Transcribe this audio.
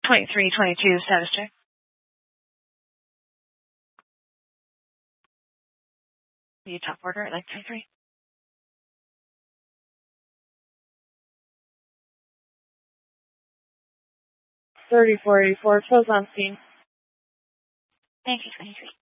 2322, status check. The top order at 923. 3484, close on scene. Thank you, 23.